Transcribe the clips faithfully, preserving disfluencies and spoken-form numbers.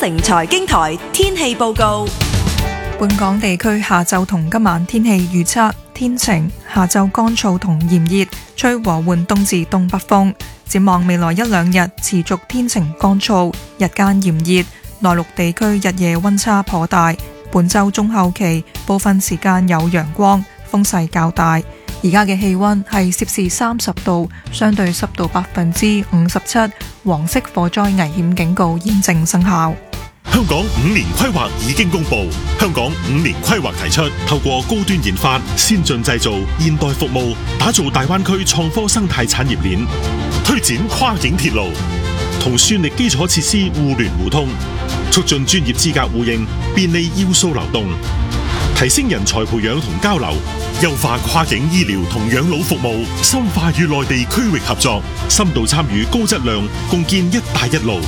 城財經台天氣報告。 本港地區下晝同今晚天氣預測：天晴，下晝乾燥同炎熱，吹和緩東至東北風。展望未來一兩日持續天晴乾燥，日間炎熱，內陸地區日夜溫差頗大。本週中後期部分時間有陽光，風勢較大。而家嘅氣溫係攝氏三十度，相對濕度百分之五十七，黃色火災危險警告現正生效。 香港五年規劃已經公布，香港五年規劃提出透過高端研發、先進製造、現代服務，打造大灣區創科生態產業鏈，推展跨境鐵路，同算力基礎設施互聯互通，促進專業資格互認，便利要素流動，提升人才培養同交流，優化跨境醫療同養老服務，深化與內地區域合作，深度參與高質量共建一帶一路。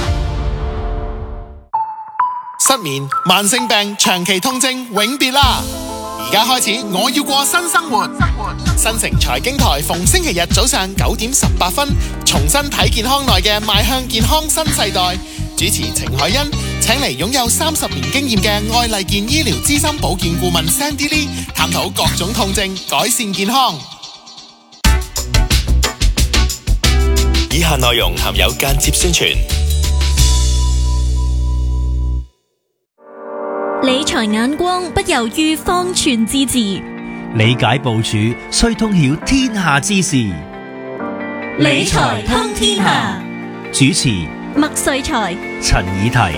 失眠、慢性病、長期痛症永別啦！而家開始，我要過新生活。新城財經台逢星期日早上九點十八分，重新睇健康內嘅邁向健康新世代。主持程海欣請嚟擁有三十年經驗嘅愛麗健醫療資深保健顧問 Sandy Lee， 探討各種痛症，改善健康。 以下內容含有間接宣傳。 理財眼光不由於方寸之字， 理解部署須通曉天下之事。 理財通天下， 主持麥瑞才、 陳以提。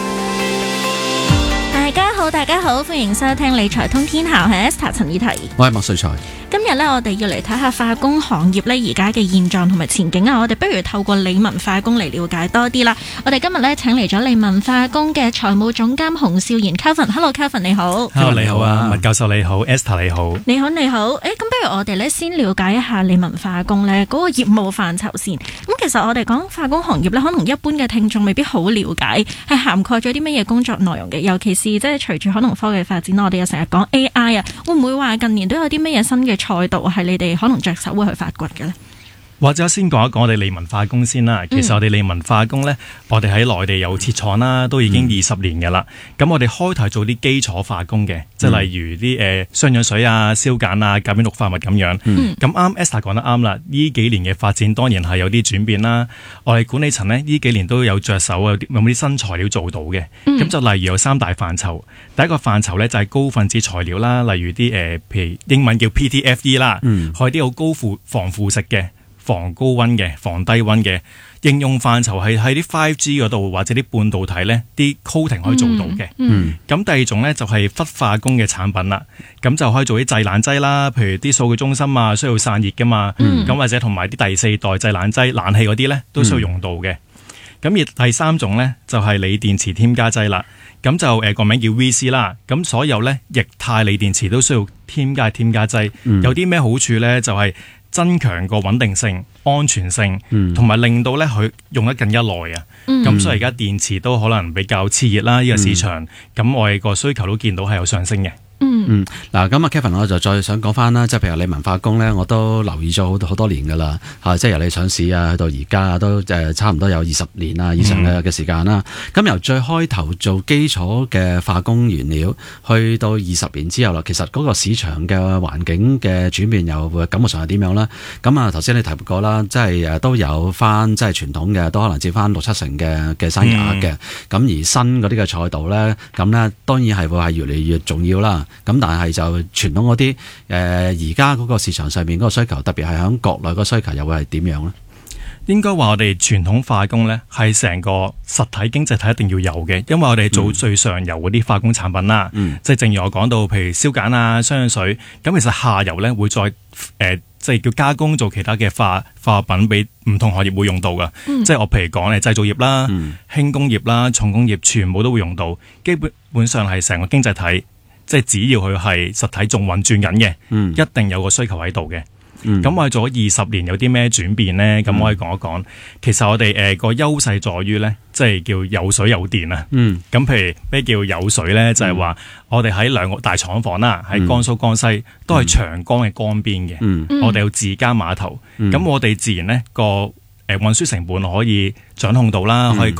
大家好，大家好，歡迎收聽理財通天下，我係 Esther 陳以提， 我係麥瑞才。 今日呢，我哋要嚟睇下化工行業呢而家嘅現狀同埋前景啊！我哋不如透過理文化工嚟了解多啲啦。我哋今日呢，請嚟咗理文化工嘅財務總監洪少賢 Calvin。Hello Calvin， 你好。 Hello， 你好啊，麥教授你好 ，Esther 你好。 你好你好。誒，咁不如我哋呢先了解一下理文化工呢嗰個業務範疇先。咁其實我哋講化工行業呢，可能一般嘅聽眾未必好了解，係涵蓋咗啲乜嘢工作內容嘅。尤其是即係隨住可能科技發展，我哋又成日講 A I 啊，會唔會話近年都有啲乜嘢新嘅賽道係你哋可能着手會去發掘嘅呢？ 或者先講一講我哋理文化工先啦。其實我哋理文化工呢，我哋喺內地有設廠啦，都已經二十年嘅啦。咁、嗯、我哋開頭做啲基礎化工嘅，即係例如啲誒雙氧水啊、硝鹼啊、甲烷氯化物咁樣。咁、嗯、啱 Esther 講得啱啦。呢幾年嘅發展當然係有啲轉變啦。我哋管理層呢，呢幾年都有着手有冇啲新材料做到嘅。咁、嗯、就例如有三大範疇。第一個範疇呢，就係高分子材料啦，例如啲誒、呃，譬如英文叫 P T F E 啦，嗯，係啲好高腐防腐蝕嘅。防高溫嘅、防低溫嘅應用範疇係喺啲 五 G 嗰度或者啲半導體呢啲 coating 可以做到嘅。嗯，咁、嗯、第二種呢，就係氟化工嘅產品啦，咁就可以做啲製冷劑啦，譬如啲數據中心啊需要散熱噶嘛，咁、嗯、或者同埋啲第四代製冷劑、冷氣嗰啲呢都需要用到嘅。咁、嗯、而第三種呢，就係鋰電池添加劑啦，咁就誒個、呃、名叫 V C 啦，咁所有呢液態鋰電池都需要添加添加劑，嗯、有啲咩好處呢？就係、是增強個穩定性、安全性，同埋、嗯、令到咧佢用得更加耐啊！咁、嗯、所以而家電池都可能比較熾熱啦，呢、這個市場，咁、嗯、我哋個需求都見到係有上升嘅。 嗯，嗱，咁啊 Kevin， 我就再想講翻啦，即係譬如理文化工咧，我都留意咗好多好多年噶啦，嚇，即係由你上市啊，去到而家都誒差唔多有二十年啊以上嘅嘅時間啦。咁、嗯、由最開頭做基礎嘅化工原料，去到二十年之後啦，其實嗰個市場嘅環境嘅轉變又會感覺上係點樣啦？咁啊，頭先你提過啦，即係誒都有翻即係傳統嘅，都可能佔翻六七成嘅嘅生意額嘅。咁、嗯、而新嗰啲嘅賽道咧，咁咧當然係會係越嚟越重要啦。咁但係就傳統嗰啲誒而家嗰個市場上面嗰個需求，特別係喺國內嗰個需求又會係點樣呢？ 應該話我哋傳統化工呢係成個實體經濟體一定要有嘅，因為我哋做最上游嗰啲化工產品啦，嗯、即係正如我講到，譬如硝鹼啊、雙氧水，咁其實下游呢會再誒、呃、即係叫加工做其他嘅化化品俾唔同行業會用到噶，嗯、即係我譬如講咧製造業啦、嗯、輕工業啦、重工業，全部都會用到，基本本上係成個經濟體。即係只要佢係實體仲運轉緊嘅，嗯、一定有個需求喺度嘅。咁、嗯、我哋做咗二十年，有啲咩轉變咧？咁、嗯、我可以講一講。其實我哋誒個優勢在於咧，即係叫有水有電啊。咁、嗯、譬如咩叫有水咧？就係、是、話我哋喺兩個大廠房啦，喺江蘇江西都係長江嘅江邊嘅。嗯、我哋有自家碼頭，咁、嗯、我哋自然咧個誒運輸成本可以掌控到啦，可以。